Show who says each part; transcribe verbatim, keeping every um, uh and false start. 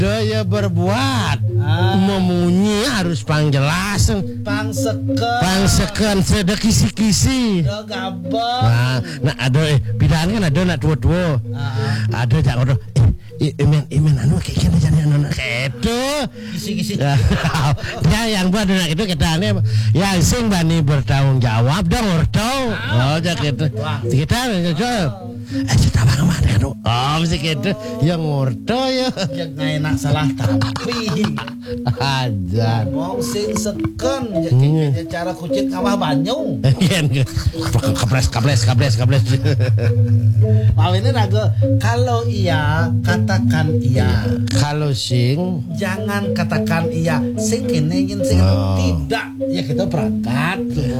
Speaker 1: daya berbuat
Speaker 2: ah.
Speaker 1: memunyi harus pangjelas
Speaker 2: pangseken
Speaker 1: pangseken seda kisi-kisi
Speaker 2: do gabeng
Speaker 1: nah, nah ada eh pidaan kan ada nak tua-tua
Speaker 2: ah.
Speaker 1: ada jak ada eh imen imen anu kayak gini jadi anu itu
Speaker 2: kisi-kisi
Speaker 1: ya yang buat anak itu kita ane yang sing bani bertanggung jawab dong orto oh jak gitu kita coba eh kita bang mana kan oh mesti gitu yang orto ya
Speaker 2: yang enak salah tapi
Speaker 1: aja
Speaker 2: mau sing seken ya cara kucit kawah banyu
Speaker 1: kaples kaples kaples kaples
Speaker 2: mau ini raga kalau iya katakan iya
Speaker 1: kalau sing
Speaker 2: jangan katakan iya sing kene ingin sing
Speaker 1: oh.
Speaker 2: tidak ya kita berangkat